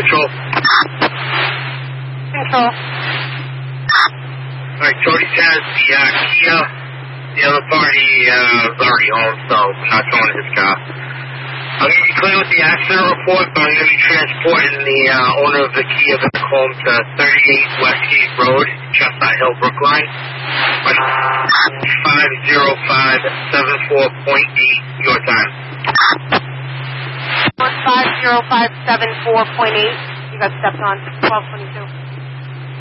Control. Control. Alright, Jody says the Kia, the other party is already home, so we're not towing his car. I'm going to be clear with the accident report, but I'm going to be transporting the owner of the Kia back home to 38 Westgate Road, Chestnut Hill, Brookline. 50574.8 your time. 50574.8. You got stepped on. 1222.